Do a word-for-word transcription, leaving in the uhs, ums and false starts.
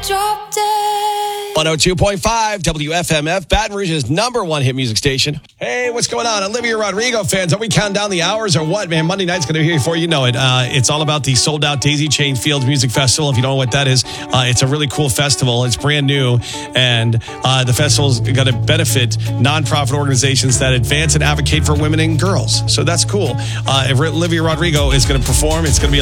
drop dead. one oh two point five W F M F, Baton Rouge's number one hit music station. Hey, what's going on? Olivia Rodrigo fans, are we counting down the hours or what, man? Monday night's going to be here before you know it. Uh, it's all about the sold-out Daisy Chain Fields Music Festival. If you don't know what that is, uh, it's a really cool festival. It's brand new, and uh, the festival's going to benefit nonprofit organizations that advance and advocate for women and girls. So that's cool. Uh, if Olivia Rodrigo is going to perform, it's going to be